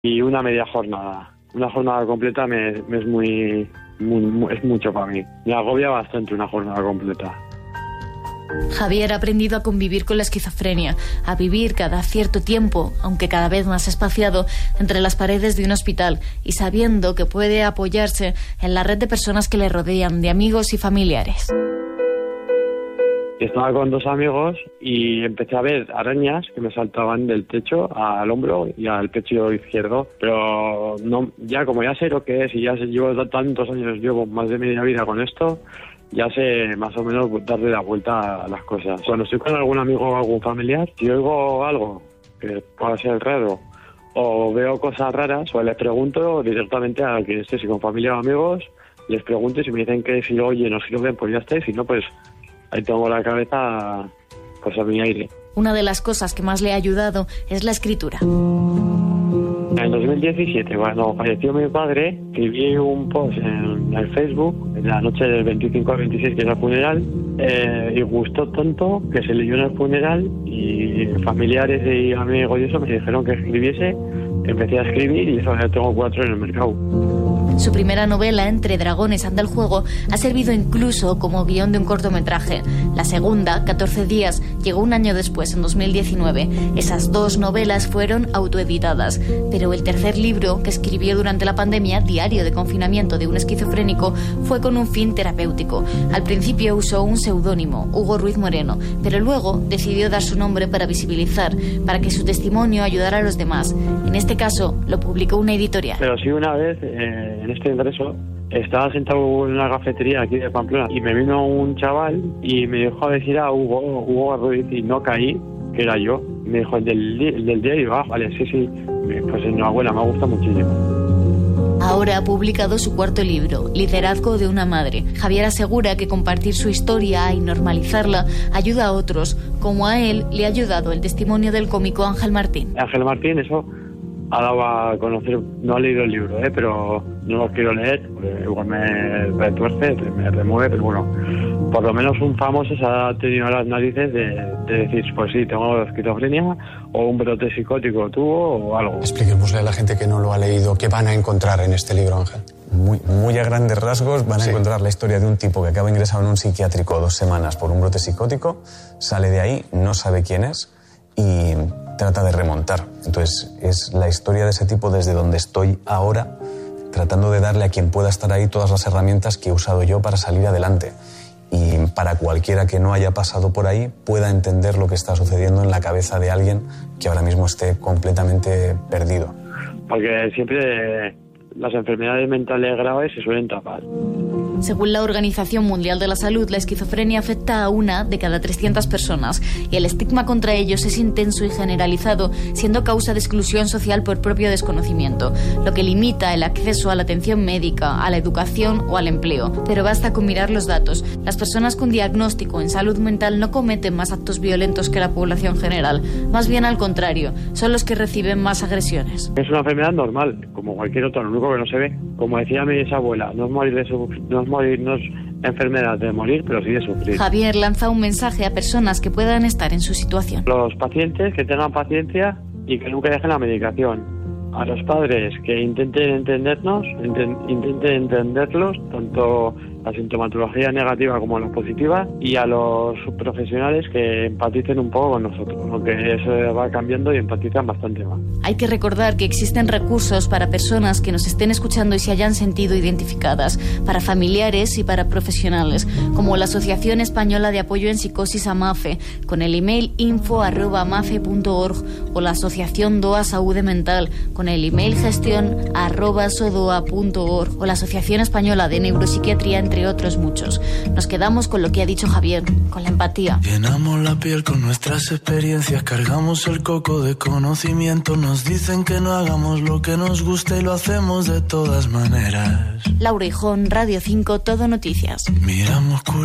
y una media jornada. Una jornada completa es mucho para mí. Me agobia bastante una jornada completa. Javier ha aprendido a convivir con la esquizofrenia, a vivir cada cierto tiempo, aunque cada vez más espaciado, entre las paredes de un hospital y sabiendo que puede apoyarse en la red de personas que le rodean, de amigos y familiares. Estaba con 2 amigos y empecé a ver arañas que me saltaban del techo al hombro y al pecho izquierdo, pero no, como ya sé lo que es y llevo tantos años, llevo más de media vida con esto, ya sé más o menos darle la vuelta a las cosas. Cuando estoy con algún amigo o algún familiar, si oigo algo que pueda ser raro o veo cosas raras, pues les pregunto directamente a quien esté, si con familia o amigos, les pregunto y si me dicen que si lo oyen o si lo ven, pues ya está, y si no, pues ahí tengo la cabeza pues a mi aire. Una de las cosas que más le ha ayudado es la escritura. En 2017, cuando falleció mi padre, escribí un post en el Facebook, en la noche del 25 al 26, que era el funeral, y gustó tanto que se leyó en el funeral y familiares y amigos y eso me dijeron que escribiese. Empecé a escribir y eso ya tengo 4 en el mercado. Su primera novela, Entre dragones anda el juego, ha servido incluso como guión de un cortometraje. La segunda, 14 días, llegó un año después, en 2019. Esas 2 novelas fueron autoeditadas. Pero el tercer libro, que escribió durante la pandemia, Diario de confinamiento de un esquizofrénico, fue con un fin terapéutico. Al principio usó un seudónimo, Hugo Ruiz Moreno, pero luego decidió dar su nombre para visibilizar, para que su testimonio ayudara a los demás. En este caso, lo publicó una editorial. Pero sí, una vez, en este ingreso, estaba sentado en una cafetería aquí de Pamplona y me vino un chaval y me dejó decir a Hugo Ruiz y no caí, que era yo. Me dijo, el del diario, vale, sí, pues enhorabuena, me gusta muchísimo. Ahora ha publicado su 4º libro, Liderazgo de una madre. Javier asegura que compartir su historia y normalizarla ayuda a otros, como a él le ha ayudado el testimonio del cómico Ángel Martín. Ángel Martín, eso ha dado a conocer, no he leído el libro, pero no lo quiero leer, porque igual me retuerce, me remueve, pero bueno, por lo menos un famoso se ha tenido las narices de decir, pues sí, tengo esquizofrenia, o un brote psicótico tuvo, o algo. Expliquémosle a la gente que no lo ha leído qué van a encontrar en este libro, Ángel. Muy a grandes rasgos van a encontrar la historia de un tipo que acaba ingresado en un psiquiátrico 2 semanas por un brote psicótico, sale de ahí, no sabe quién es y trata de remontar. Entonces es la historia de ese tipo desde donde estoy ahora, tratando de darle a quien pueda estar ahí todas las herramientas que he usado yo para salir adelante. Y para cualquiera que no haya pasado por ahí pueda entender lo que está sucediendo en la cabeza de alguien que ahora mismo esté completamente perdido. Porque siempre las enfermedades mentales graves se suelen tapar. Según la Organización Mundial de la Salud, la esquizofrenia afecta a 1 de cada 300 personas y el estigma contra ellos es intenso y generalizado, siendo causa de exclusión social por propio desconocimiento, lo que limita el acceso a la atención médica, a la educación o al empleo. Pero basta con mirar los datos. Las personas con diagnóstico en salud mental no cometen más actos violentos que la población general. Más bien al contrario, son los que reciben más agresiones. Es una enfermedad normal, como cualquier otra, lo único que no se ve. Como decía mi bisabuela, no es enfermedad de morir, pero sí de sufrir. Javier lanza un mensaje a personas que puedan estar en su situación. Los pacientes que tengan paciencia y que nunca dejen la medicación. A los padres que intenten entendernos, intenten entenderlos, tanto la sintomatología negativa como la positiva, y a los profesionales que empaticen un poco con nosotros, aunque eso va cambiando y empatizan bastante más. Hay que recordar que existen recursos para personas que nos estén escuchando y se hayan sentido identificadas, para familiares y para profesionales, como la Asociación Española de Apoyo en Psicosis AMAFE, con el email info@amafe.org, o la Asociación DOA Saúde Mental, con el email gestión@sodoa.org, o la Asociación Española de Neuropsiquiatría, entre otros muchos. Nos quedamos con lo que ha dicho Javier, con la empatía. Llenamos la piel con nuestras experiencias, cargamos el coco de conocimiento, nos dicen que no hagamos lo que nos gusta y lo hacemos de todas maneras. Laura Hijón, Radio 5, Todo Noticias. Miramos